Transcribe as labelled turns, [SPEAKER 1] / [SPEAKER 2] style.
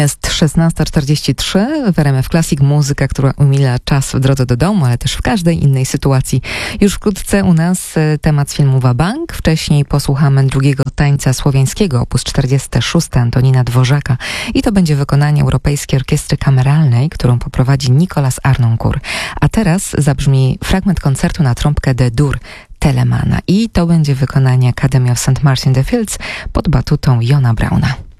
[SPEAKER 1] Jest 16:43 w RMF Classic, muzyka, która umila czas w drodze do domu, ale też w każdej innej sytuacji. Już wkrótce u nas temat z filmu Wabank. Wcześniej posłuchamy drugiego tańca słowiańskiego, opus 46 Antonina Dworzaka. I to będzie wykonanie Europejskiej Orkiestry Kameralnej, którą poprowadzi Nicolas Arnoncourt. A teraz zabrzmi fragment koncertu na trąbkę D-dur Telemana. I to będzie wykonanie Academy of St. Martin the Fields pod batutą Jona Brauna.